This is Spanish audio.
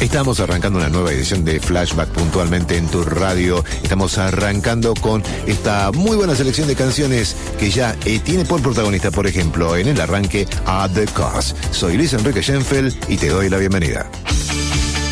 Estamos arrancando una nueva edición de Flashback puntualmente en tu radio. Estamos arrancando con esta muy buena selección de canciones que ya tiene por protagonista, por ejemplo, en el arranque a The Cars. Soy Luis Enrique Schenfeld y te doy la bienvenida.